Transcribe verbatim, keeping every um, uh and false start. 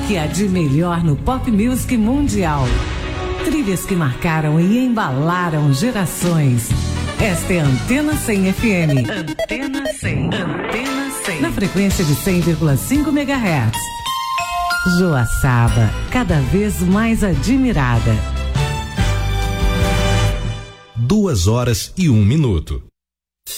que há de melhor no pop music mundial. Trilhas que marcaram e embalaram gerações. Esta é a Antena cem F M. Antena cem. Antena cem. Na frequência de cem vírgula cinco megahertz. Joaçaba, cada vez mais admirada. Duas horas e um minuto.